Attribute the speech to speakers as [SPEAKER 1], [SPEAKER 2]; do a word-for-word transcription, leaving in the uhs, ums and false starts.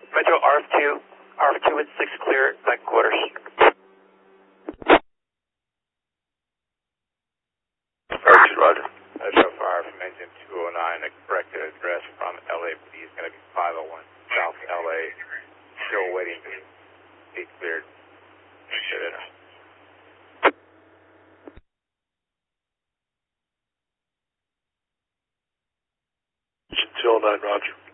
[SPEAKER 1] Metro R F two, R F two with six clear, back quarters.
[SPEAKER 2] R two, roger.
[SPEAKER 3] Metro fire from engine two oh nine, the correct address from L A P D is going to be five oh one South L A, still waiting to be cleared.
[SPEAKER 2] two oh nine, roger.